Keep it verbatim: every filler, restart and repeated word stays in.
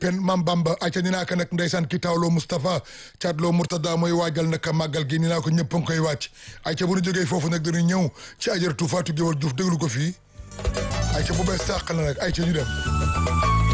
pen Mam Bamba ayca ni naa ko nag ndeysaan ki tawloo Moustapha caatloo Mourtada mooy waajal naka màggal gi ni naa ko ñëpp a ngi koy wàcc ayca bu ñu jógee foofu nag dañuy ñëw ci ajaratu Fatou Guewel Diouf déglu ko fii ayca bu bees sàq la nag ayca ñu dem